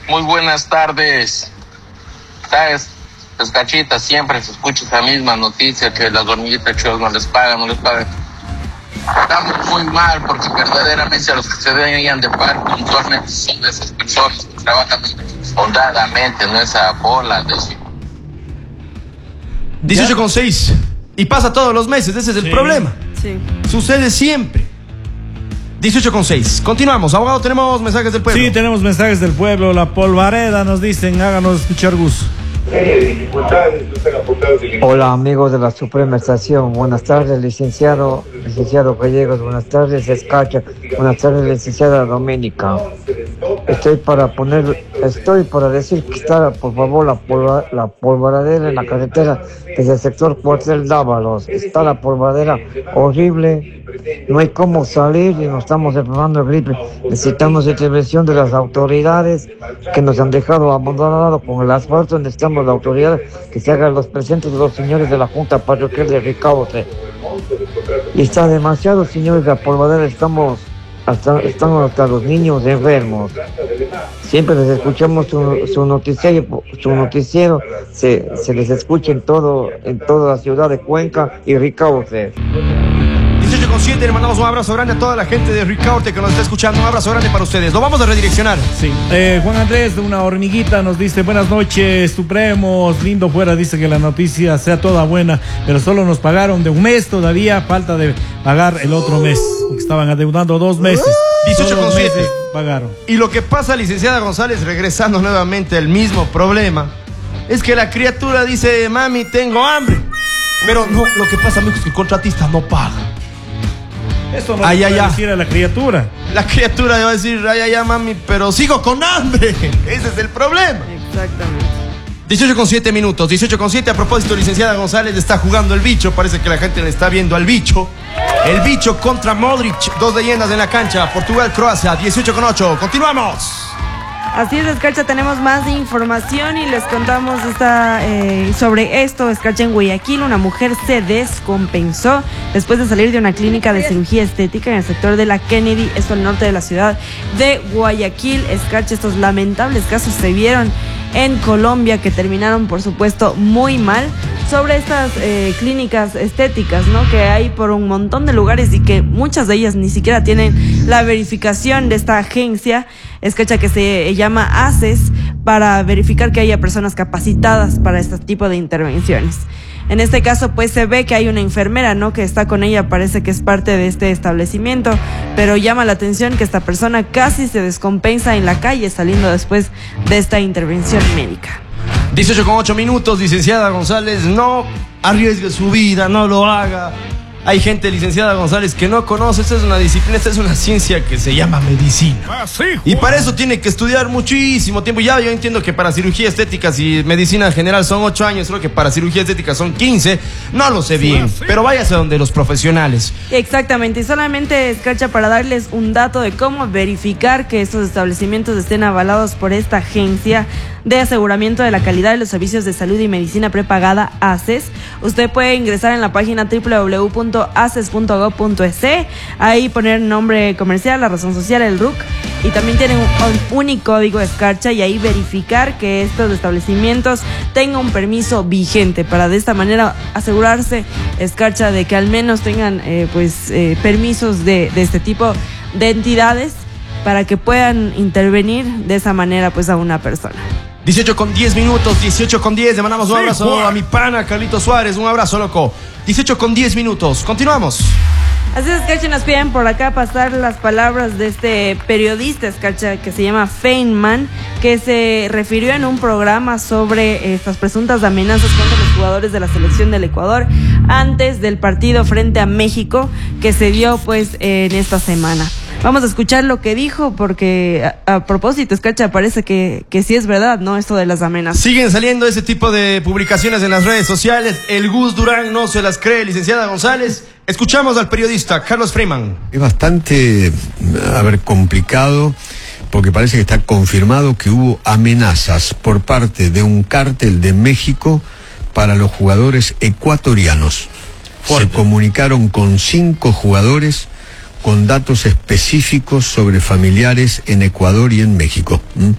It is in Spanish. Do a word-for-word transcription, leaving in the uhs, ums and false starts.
Muy buenas tardes. ¿Sabes? Las cachitas siempre se escucha esa misma noticia que las hormiguitas chulas no les pagan, no les pagan. Estamos muy mal porque verdaderamente a los que se deberían de pagar puntualmente son esas personas que trabajan honradamente, no esa bola de... dieciocho con seis. Y pasa todos los meses, ese es el sí. problema. Sí. Sucede siempre. dieciocho con seis. Continuamos. Abogado, tenemos mensajes del pueblo. Sí, tenemos mensajes del pueblo. La Polvareda nos dicen, háganos escuchar, Gus. Hola amigos de la Suprema Estación, buenas tardes licenciado, licenciado Gallegos, buenas tardes Escacha, buenas tardes licenciada Doménica. Estoy para poner, estoy para decir que está por favor la, polva, la polvaradera en la carretera desde el sector Cuartel Dávalos, está la polvadera horrible, no hay cómo salir y nos estamos enfermando de gripe, necesitamos intervención de las autoridades que nos han dejado abandonados con el asfalto, necesitamos la autoridad que se hagan los presentes de los señores de la Junta Parroquial de Ricaurte. Y está demasiado, señores de la polvadera, estamos hasta, estamos hasta los niños enfermos. Siempre les escuchamos su, su noticiero, su noticiero se, se les escucha en todo, en toda la ciudad de Cuenca y Ricaurte. dieciocho con siete, le mandamos un abrazo grande a toda la gente de Ricaurte que nos está escuchando. Un abrazo grande para ustedes. Lo vamos a redireccionar. Sí. Eh, Juan Andrés de una hormiguita nos dice, buenas noches, Supremos. Lindo fuera, dice que la noticia sea toda buena, pero solo nos pagaron de un mes todavía, falta de pagar el otro mes. Porque estaban adeudando dos meses. dieciocho con siete. Pagaron. Y lo que pasa, licenciada González, regresando nuevamente al mismo problema, es que la criatura dice, mami, tengo hambre. Pero no, lo que pasa, amigos, es que el contratista no paga. Eso no ay, le ay, puede ay. decir a la criatura. La criatura va a decir, ay, ay, ay, mami, pero sigo con hambre. Ese es el problema. Exactamente. dieciocho con siete minutos, dieciocho con siete. A propósito, licenciada González está jugando el bicho. Parece que la gente le está viendo al bicho. El bicho contra Modric, dos leyendas en la cancha. Portugal, Croacia, dieciocho con ocho. Continuamos. Así es, Escarcha, tenemos más información y les contamos esta, eh, sobre esto. Escarcha, en Guayaquil, una mujer se descompensó después de salir de una clínica de cirugía estética en el sector de la Kennedy, esto al norte de la ciudad de Guayaquil. Escarcha, estos lamentables casos se vieron en Colombia, que terminaron, por supuesto, muy mal. Sobre estas eh, clínicas estéticas, ¿no?, que hay por un montón de lugares y que muchas de ellas ni siquiera tienen la verificación de esta agencia, Escacha, que se llama ACES, para verificar que haya personas capacitadas para este tipo de intervenciones. En este caso, pues se ve que hay una enfermera, ¿no?, que está con ella, parece que es parte de este establecimiento, pero llama la atención que esta persona casi se descompensa en la calle saliendo después de esta intervención médica. dieciocho con ocho minutos, licenciada González, no arriesgue su vida, no lo haga. Hay gente, licenciada González, que no conoce. Esta es una disciplina, esta es una ciencia que se llama medicina. Ah, sí, y para eso tiene que estudiar muchísimo tiempo. Ya yo entiendo que para cirugía estética y medicina general son ocho años, creo que para cirugía estética son quince. No lo sé bien, ah, sí. Pero váyase donde los profesionales. Exactamente, y solamente, Escarcha, para darles un dato de cómo verificar que estos establecimientos estén avalados por esta agencia de aseguramiento de la calidad de los servicios de salud y medicina prepagada, ACES. Usted puede ingresar en la página doble u doble u doble u punto aces punto gob punto es, ahí poner nombre comercial, la razón social, el R U C, y también tienen un unicódigo, Escarcha, y ahí verificar que estos establecimientos tengan un permiso vigente, para de esta manera asegurarse, Escarcha, de que al menos tengan eh, pues eh, permisos de, de este tipo de entidades, para que puedan intervenir de esa manera pues a una persona. dieciocho con diez minutos, dieciocho con diez. Le mandamos un abrazo a mi pana Carlito Suárez. Un abrazo, loco. dieciocho con diez minutos. Continuamos. Así es, Escarcha, nos piden por acá pasar las palabras de este periodista, Escarcha, que se llama Feynman, que se refirió en un programa sobre estas presuntas amenazas contra los jugadores de la selección del Ecuador antes del partido frente a México que se dio pues en esta semana. Vamos a escuchar lo que dijo, porque a, a propósito, Escarcha, parece que, que sí es verdad, ¿no?, esto de las amenazas. Siguen saliendo ese tipo de publicaciones en las redes sociales. El Gus Durán no se las cree, licenciada González. Escuchamos al periodista Carlos Freeman. Es bastante, a ver, complicado, porque parece que está confirmado que hubo amenazas por parte de un cártel de México para los jugadores ecuatorianos. Fuerte. Se comunicaron con cinco jugadores con datos específicos sobre familiares en Ecuador y en México. ¿Mm?